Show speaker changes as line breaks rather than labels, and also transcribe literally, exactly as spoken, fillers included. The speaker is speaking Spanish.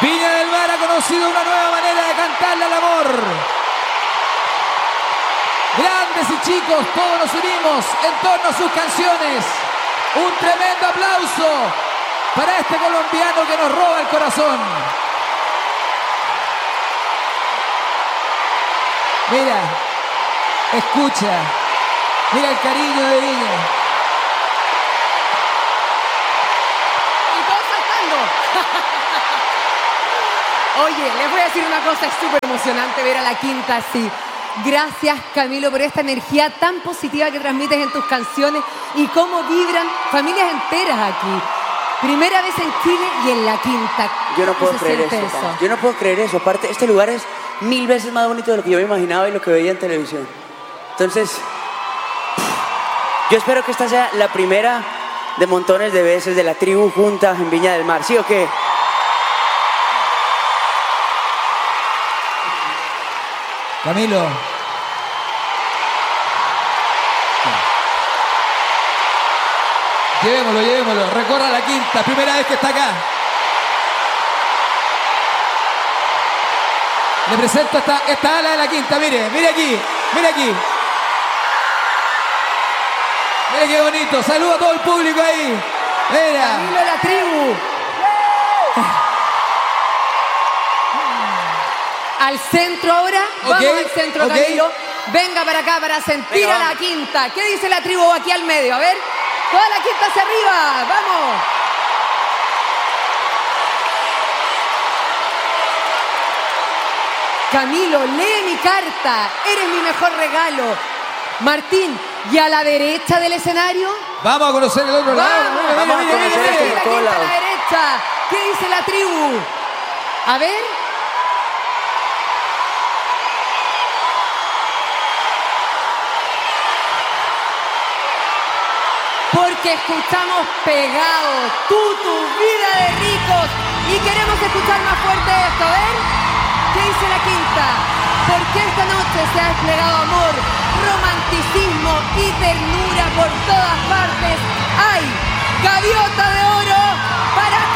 Viña del Mar ha conocido una nueva manera de cantarle al amor. Grandes y chicos, todos nos unimos en torno a sus canciones. Un tremendo aplauso para este colombiano que nos roba el corazón. Mira, escucha, mira el cariño de Viña.
Y todos saltando. Oye, les voy a decir una cosa, es súper emocionante ver a La Quinta así. Gracias, Camilo, por esta energía tan positiva que transmites en tus canciones y cómo vibran familias enteras aquí. Primera vez en Chile y en La Quinta.
Yo no puedo
¿Cómo se
creer
siente
eso.
eso?
Yo no puedo creer eso. Aparte, este lugar es mil veces más bonito de lo que yo me imaginaba y lo que veía en televisión. Entonces, yo espero que esta sea la primera de montones de veces de la tribu juntas en Viña del Mar. ¿Sí o qué?
Camilo. Llevémoslo, llevémoslo. Recorra La Quinta, primera vez que está acá. Le presento esta, esta ala de La Quinta, mire, mire aquí, mire aquí. Mire qué bonito, saludo a todo el público ahí. Mira.
Camilo, la tribu. Al centro ahora, vamos
Okay,
al centro,
okay.
Camilo. Venga para acá para sentir
Venga,
a La
vamos.
Quinta. ¿Qué dice la tribu aquí al medio? A ver, toda La Quinta hacia arriba, vamos. Camilo, lee mi carta, eres mi mejor regalo. Martín, ¿y a la derecha del escenario?
Vamos a conocer el otro lado.
Vamos,
Mire,
vamos a
mire, mire,
conocer
mire,
esto
mire.
La
por todos
Quinta a la
lados.
derecha. ¿Qué dice la tribu? A ver. Porque escuchamos pegados, tú, tu vida de ricos. Y queremos escuchar más fuerte esto. A ver, ¿qué dice La Quinta? Porque esta noche se ha desplegado amor, romanticismo y ternura por todas partes. ¡Ay! Gaviota de oro para